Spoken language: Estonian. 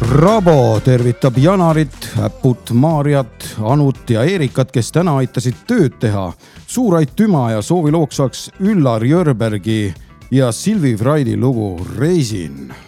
Rabo tervitab Janarit, Äput, Maarjat, Anut ja Eerikat, kes täna aitasid tööd teha. Suur aitüma ja soovi looks saaks Üllar Jörbergi ja Silvi Fraidi lugu Reisin.